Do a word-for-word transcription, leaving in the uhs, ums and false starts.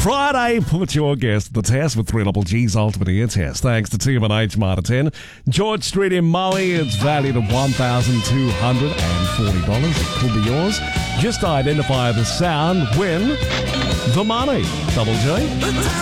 Friday, put your guess to the test with three Double G's Ultimate Ear Test. Thanks to Team and H Marta ten. George Street in Maui, it's valued at one thousand two hundred forty dollars. It could be yours. Just identify the sound, win the money. Double G.